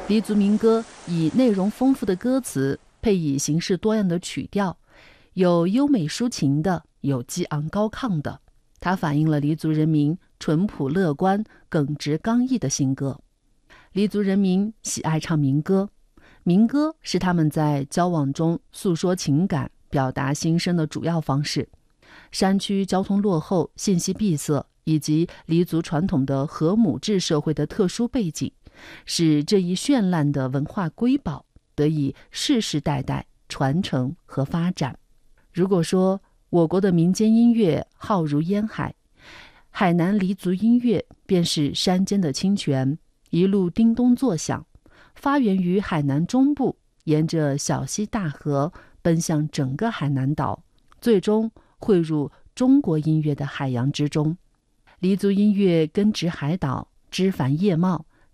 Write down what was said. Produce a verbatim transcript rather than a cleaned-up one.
黎族民歌以内容丰富的歌词，配以形式多样的曲调，有优美抒情的，有激昂高亢的。它反映了黎族人民淳朴乐观、耿直刚毅的性格。黎族人民喜爱唱民歌，民歌是他们在交往中诉说情感、表达心声的主要方式。山区交通落后、信息闭塞，以及黎族传统的和母制社会的特殊背景，使这一绚烂的文化瑰宝得以世世代代传承和发展。如果说我国的民间音乐浩如烟海，海南黎族音乐便是山间的清泉，一路叮咚作响，发源于海南中部，沿着小溪大河奔向整个海南岛，最终汇入中国音乐的海洋之中。黎族音乐根植海岛，枝繁叶茂，